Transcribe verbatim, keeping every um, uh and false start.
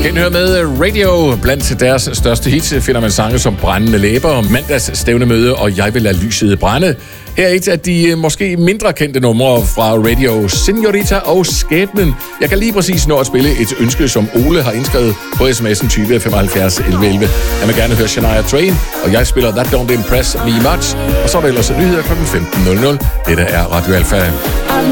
Genhør med Radio. Blandt deres største hits finder man sange som Brændende Læber, Mandags Stævnemøde og Jeg vil lade lyset brænde. Her er et af de måske mindre kendte numre fra Radio, Senorita og Skæbnen. Jeg kan lige præcis nå at spille et ønske, som Ole har indskrevet på sms'en tyve femoghalvfjerds elleve elleve. Jeg vil gerne høre Shania Twain, og jeg spiller That Don't Impress Me Much. Og så er der ellers nyheder klokken femten nul nul. Dette er Radio Alfa.